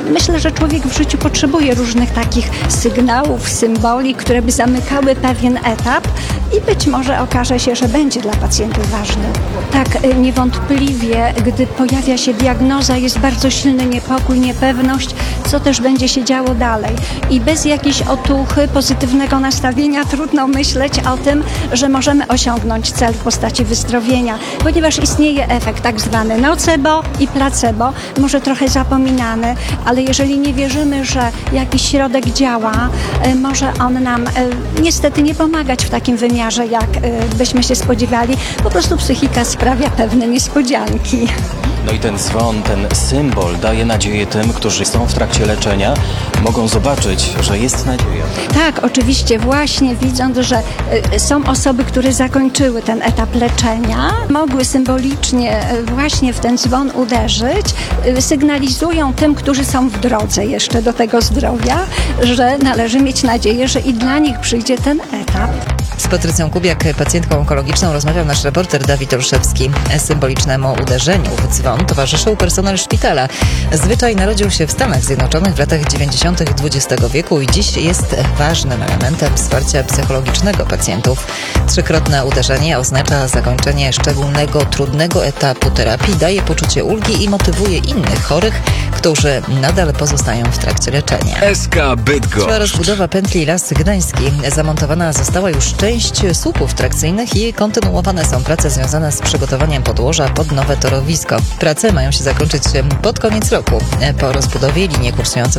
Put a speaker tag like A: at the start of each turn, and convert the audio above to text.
A: Myślę, że człowiek w życiu potrzebuje różnych takich sygnałów, symboli, które by zamykały pewien etap i być może okaże się, że będzie dla pacjentów ważny. Tak, niewątpliwie, gdy pojawia się diagnoza, jest bardzo silny niepokój, niepewność, co też będzie się działo dalej. I bez jakiejś otuchy, pozytywnego nastawienia trudno myśleć o tym, że możemy osiągnąć cel w postaci wyzdrowienia, ponieważ istnieje efekt tak zwany nocebo i placebo, może trochę zapominany, ale jeżeli nie wierzymy, że jakiś środek działa, może on nam niestety nie pomagać w takim wymiarze, jak byśmy się spodziewali. Po prostu psychika sprawia pewne niespodzianki.
B: No i ten dzwon, ten symbol daje nadzieję tym, którzy są w trakcie leczenia, mogą zobaczyć, że jest nadzieja.
A: Tak, oczywiście, właśnie widząc, że są osoby, które zakończyły ten etap leczenia, mogły symbolicznie właśnie w ten dzwon uderzyć, sygnalizują tym, którzy są w drodze jeszcze do tego zdrowia, że należy mieć nadzieję, że i dla nich przyjdzie ten etap.
C: Z Patrycją Kubiak, pacjentką onkologiczną, rozmawiał nasz reporter Dawid Olszewski. Symbolicznemu uderzeniu w dzwon towarzyszył personel szpitala. Zwyczaj narodził się w Stanach Zjednoczonych w latach 90. XX wieku i dziś jest ważnym elementem wsparcia psychologicznego pacjentów. Trzykrotne uderzenie oznacza zakończenie szczególnego, trudnego etapu terapii, daje poczucie ulgi i motywuje innych chorych, którzy nadal pozostają w trakcie leczenia.
D: SK Bydgoszcz.
C: Trwa rozbudowa pętli Las Gdański. Zamontowana została już część słupów trakcyjnych i kontynuowane są prace związane z przygotowaniem podłoża pod nowe torowisko. Prace mają się zakończyć pod koniec roku. Po rozbudowie linie kursujące